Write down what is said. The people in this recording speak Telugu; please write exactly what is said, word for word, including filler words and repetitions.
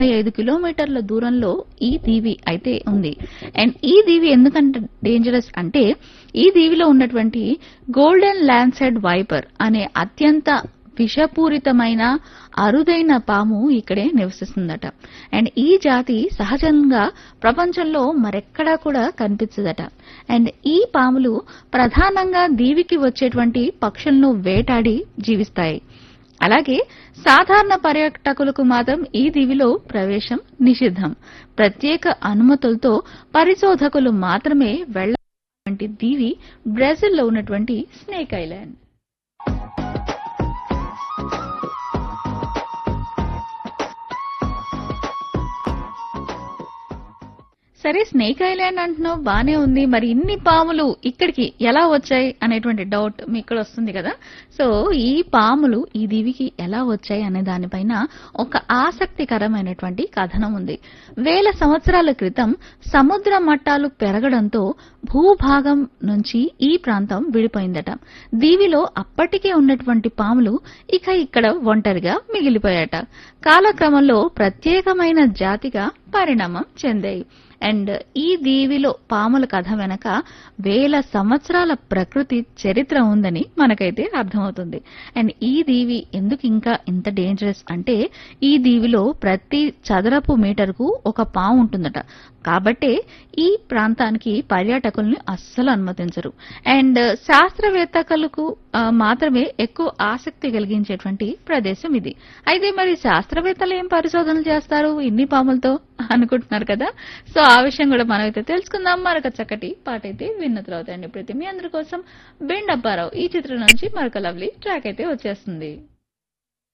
ఐదు కిలోమీటర్ల దూరంలో ఈ దీవి అయితే ఉంది. అండ్ ఈ దీవి ఎందుకంటే డేంజరస్ అంటే ఈ దీవిలో ఉన్నటువంటి గోల్డెన్ ల్యాన్సెడ్ వైపర్ అనే అత్యంత విషపూరితమైన అరుదైన పాము ఇక్కడే నివసిస్తుందట. అండ్ ఈ జాతి సహజంగా ప్రపంచంలో మరెక్కడా కూడా కనిపించదట. అండ్ ఈ పాములు ప్రధానంగా దీవికి వచ్చేటువంటి పక్షులను వేటాడి జీవిస్తాయి. అలాగే సాధారణ పర్యాటకులకు మాత్రం ఈ దీవిలో ప్రవేశం నిషిద్ధం. ప్రత్యేక అనుమతులతో పరిశోధకులు మాత్రమే వెళ్ళటువంటి దీవి బ్రెజిల్లో ఉన్నటువంటి స్నేక్ ఐలాండ్. సరే, స్నేక్ ఐలాండ్ అంటున్నావు, బానే ఉంది. మరి ఇన్ని పాములు ఇక్కడికి ఎలా వచ్చాయి అనేటువంటి డౌట్ మీకు ఇక్కడ వస్తుంది కదా. సో ఈ పాములు ఈ దీవికి ఎలా వచ్చాయి అనే దానిపైన ఒక ఆసక్తికరమైనటువంటి కథనం ఉంది. వేల సంవత్సరాల క్రితం సముద్ర మట్టాలు పెరగడంతో భూభాగం నుంచి ఈ ప్రాంతం విడిపోయిందట. దీవిలో అప్పటికే ఉన్నటువంటి పాములు ఇక ఇక్కడ ఒంటరిగా మిగిలిపోయాట. కాలక్రమంలో ప్రత్యేకమైన జాతిగా పరిణామం చెందాయి. అండ్ ఈ దీవిలో పాముల కథ వెనక వేల సంవత్సరాల ప్రకృతి చరిత్ర ఉందని మనకైతే అర్థమవుతుంది. అండ్ ఈ దీవి ఎందుకు ఇంకా ఇంత డేంజరస్ అంటే ఈ దీవిలో ప్రతి చదరపు మీటర్కు ఒక పాము ఉంటుందట. కాబట్టే ఈ ప్రాంతానికి పర్యాటకుల్ని అస్సలు అనుమతించరు. అండ్ శాస్త్రవేత్తలకు మాత్రమే ఎక్కువ ఆసక్తి కలిగించేటువంటి ప్రదేశం ఇది. అయితే మరి శాస్త్రవేత్తలు ఏం పరిశోధనలు చేస్తారు ఇన్ని పాములతో అనుకుంటున్నారు కదా. సో ఆ విషయం కూడా మనమైతే తెలుసుకుందాం. మరొక చక్కటి పాట అయితే విన్న తర్వాత అండి ప్రతి మీ అందరి కోసం బెండ్ అప్పారావు ఈ చిత్రం నుంచి మరొక లవ్లీ ట్రాక్ అయితే వచ్చేస్తుంది.